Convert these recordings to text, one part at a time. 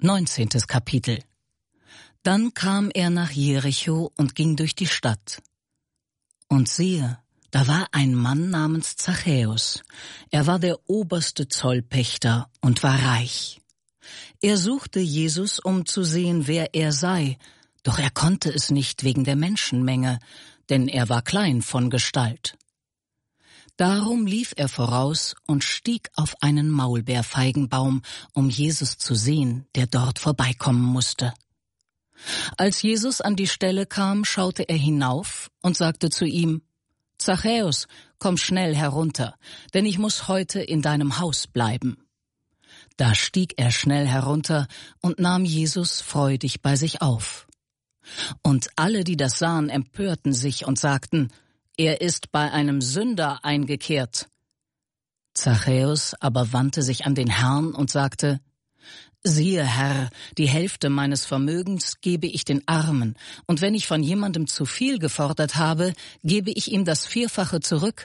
19. Kapitel. Dann kam er nach Jericho und ging durch die Stadt. Und siehe, da war ein Mann namens Zachäus. Er war der oberste Zollpächter und war reich. Er suchte Jesus, um zu sehen, wer er sei, doch er konnte es nicht wegen der Menschenmenge, denn er war klein von Gestalt. Darum lief er voraus und stieg auf einen Maulbeerfeigenbaum, um Jesus zu sehen, der dort vorbeikommen musste. Als Jesus an die Stelle kam, schaute er hinauf und sagte zu ihm: »Zachäus, komm schnell herunter, denn ich muss heute in deinem Haus bleiben.« Da stieg er schnell herunter und nahm Jesus freudig bei sich auf. Und alle, die das sahen, empörten sich und sagten: »Er ist bei einem Sünder eingekehrt.« Zachäus aber wandte sich an den Herrn und sagte: »Siehe, Herr, die Hälfte meines Vermögens gebe ich den Armen, und wenn ich von jemandem zu viel gefordert habe, gebe ich ihm das Vierfache zurück.«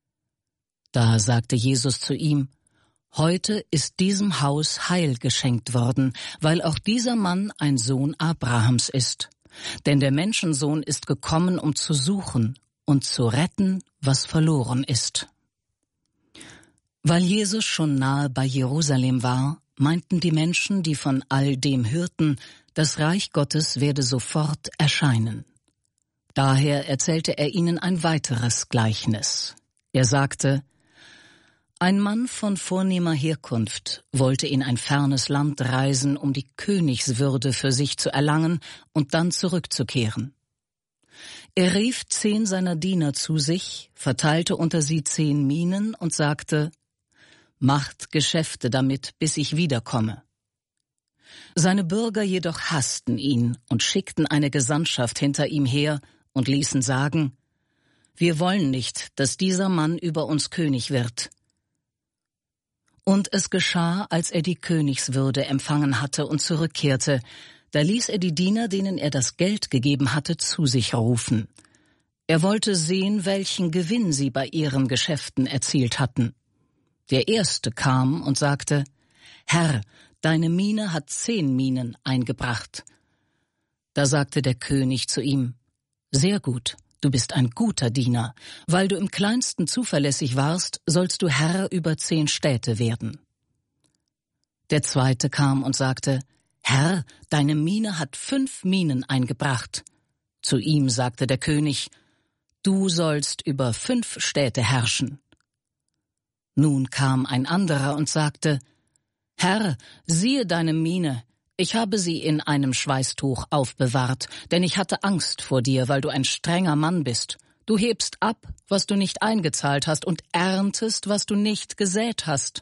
Da sagte Jesus zu ihm: »Heute ist diesem Haus Heil geschenkt worden, weil auch dieser Mann ein Sohn Abrahams ist. Denn der Menschensohn ist gekommen, um zu suchen und zu retten, was verloren ist.« Weil Jesus schon nahe bei Jerusalem war, meinten die Menschen, die von all dem hörten, das Reich Gottes werde sofort erscheinen. Daher erzählte er ihnen ein weiteres Gleichnis. Er sagte: Ein Mann von vornehmer Herkunft wollte in ein fernes Land reisen, um die Königswürde für sich zu erlangen und dann zurückzukehren. Er rief 10 seiner Diener zu sich, verteilte unter sie 10 Minen und sagte: »Macht Geschäfte damit, bis ich wiederkomme.« Seine Bürger jedoch hassten ihn und schickten eine Gesandtschaft hinter ihm her und ließen sagen: »Wir wollen nicht, dass dieser Mann über uns König wird.« Und es geschah, als er die Königswürde empfangen hatte und zurückkehrte, da ließ er die Diener, denen er das Geld gegeben hatte, zu sich rufen. Er wollte sehen, welchen Gewinn sie bei ihren Geschäften erzielt hatten. Der Erste kam und sagte: »Herr, deine Mine hat 10 Minen eingebracht.« Da sagte der König zu ihm: »Sehr gut, du bist ein guter Diener. Weil du im Kleinsten zuverlässig warst, sollst du Herr über 10 Städte werden.« Der Zweite kam und sagte: »Herr, deine Mine hat 5 Minen eingebracht.« Zu ihm sagte der König: »Du sollst über 5 Städte herrschen.« Nun kam ein anderer und sagte: »Herr, siehe deine Mine, ich habe sie in einem Schweißtuch aufbewahrt, denn ich hatte Angst vor dir, weil du ein strenger Mann bist. Du hebst ab, was du nicht eingezahlt hast, und erntest, was du nicht gesät hast.«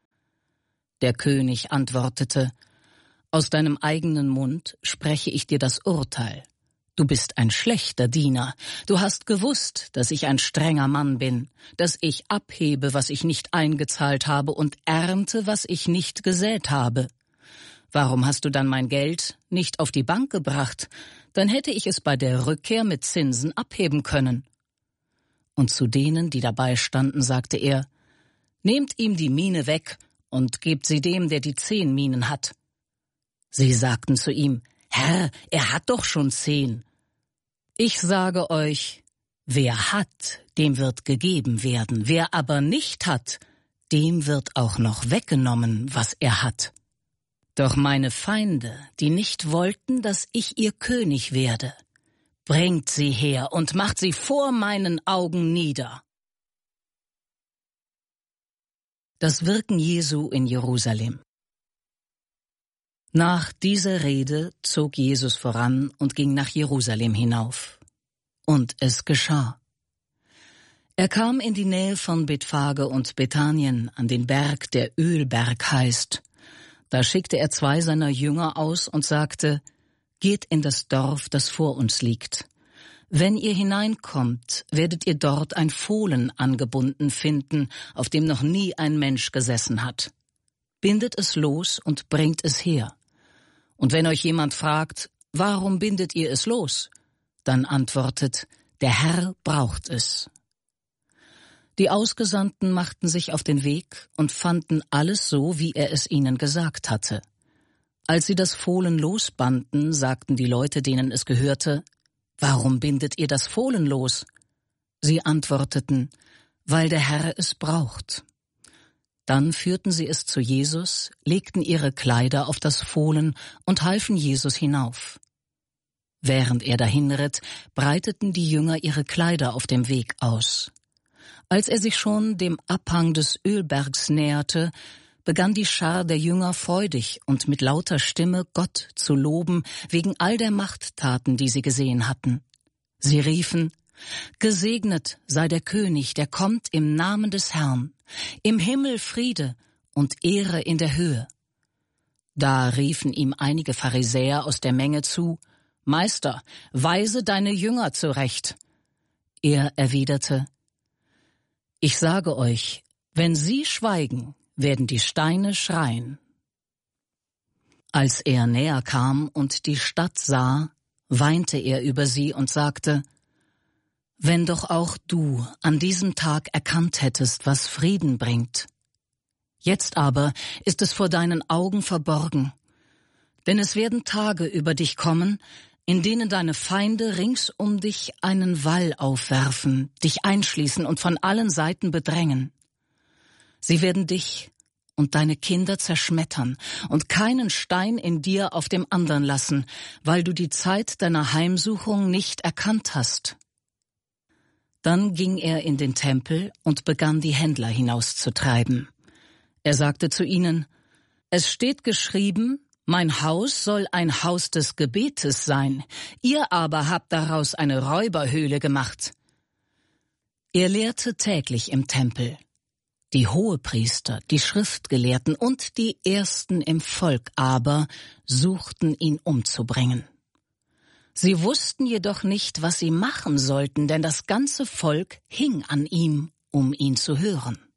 Der König antwortete: »Aus deinem eigenen Mund spreche ich dir das Urteil. Du bist ein schlechter Diener. Du hast gewusst, dass ich ein strenger Mann bin, dass ich abhebe, was ich nicht eingezahlt habe, und ernte, was ich nicht gesät habe. Warum hast du dann mein Geld nicht auf die Bank gebracht? Dann hätte ich es bei der Rückkehr mit Zinsen abheben können.« Und zu denen, die dabei standen, sagte er: »Nehmt ihm die Mine weg und gebt sie dem, der die 10 Minen hat.« Sie sagten zu ihm: »Herr, er hat doch schon 10. Ich sage euch, wer hat, dem wird gegeben werden, wer aber nicht hat, dem wird auch noch weggenommen, was er hat. Doch meine Feinde, die nicht wollten, dass ich ihr König werde, bringt sie her und macht sie vor meinen Augen nieder.« Das Wirken Jesu in Jerusalem. Nach dieser Rede zog Jesus voran und ging nach Jerusalem hinauf. Und es geschah. Er kam in die Nähe von Bethphage und Bethanien an den Berg, der Ölberg heißt. Da schickte er 2 seiner Jünger aus und sagte: »Geht in das Dorf, das vor uns liegt. Wenn ihr hineinkommt, werdet ihr dort ein Fohlen angebunden finden, auf dem noch nie ein Mensch gesessen hat. Bindet es los und bringt es her. Und wenn euch jemand fragt: Warum bindet ihr es los?, dann antwortet: Der Herr braucht es.« Die Ausgesandten machten sich auf den Weg und fanden alles so, wie er es ihnen gesagt hatte. Als sie das Fohlen losbanden, sagten die Leute, denen es gehörte: »Warum bindet ihr das Fohlen los?« Sie antworteten: »Weil der Herr es braucht.« Dann führten sie es zu Jesus, legten ihre Kleider auf das Fohlen und halfen Jesus hinauf. Während er dahinritt, breiteten die Jünger ihre Kleider auf dem Weg aus. Als er sich schon dem Abhang des Ölbergs näherte, begann die Schar der Jünger freudig und mit lauter Stimme Gott zu loben wegen all der Machttaten, die sie gesehen hatten. Sie riefen: »Gesegnet sei der König, der kommt im Namen des Herrn, im Himmel Friede und Ehre in der Höhe.« Da riefen ihm einige Pharisäer aus der Menge zu: »Meister, weise deine Jünger zurecht.« Er erwiderte: »Ich sage euch, wenn sie schweigen, werden die Steine schreien.« Als er näher kam und die Stadt sah, weinte er über sie und sagte: »Wenn doch auch du an diesem Tag erkannt hättest, was Frieden bringt. Jetzt aber ist es vor deinen Augen verborgen. Denn es werden Tage über dich kommen, in denen deine Feinde rings um dich einen Wall aufwerfen, dich einschließen und von allen Seiten bedrängen. Sie werden dich und deine Kinder zerschmettern und keinen Stein in dir auf dem anderen lassen, weil du die Zeit deiner Heimsuchung nicht erkannt hast.« Dann ging er in den Tempel und begann die Händler hinauszutreiben. Er sagte zu ihnen: »Es steht geschrieben, mein Haus soll ein Haus des Gebetes sein, ihr aber habt daraus eine Räuberhöhle gemacht.« Er lehrte täglich im Tempel. Die Hohepriester, die Schriftgelehrten und die Ersten im Volk aber suchten ihn umzubringen. Sie wussten jedoch nicht, was sie machen sollten, denn das ganze Volk hing an ihm, um ihn zu hören.